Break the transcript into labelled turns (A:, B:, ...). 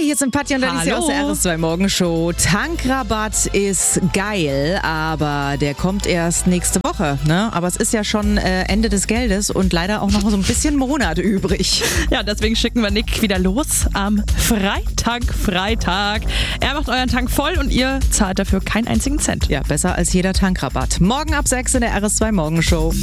A: Hier sind Patti und Alicia aus der RS2 Morgenshow. Tankrabatt ist geil, aber der kommt erst nächste Woche. Ne? Aber es ist ja schon Ende des Geldes und leider auch noch so ein bisschen Monat übrig.
B: Ja, deswegen schicken wir Nick wieder los am Freitag. Er macht euren Tank voll und ihr zahlt dafür keinen einzigen Cent.
A: Ja, besser als jeder Tankrabatt. Morgen ab 6 in der RS2 Morgenshow.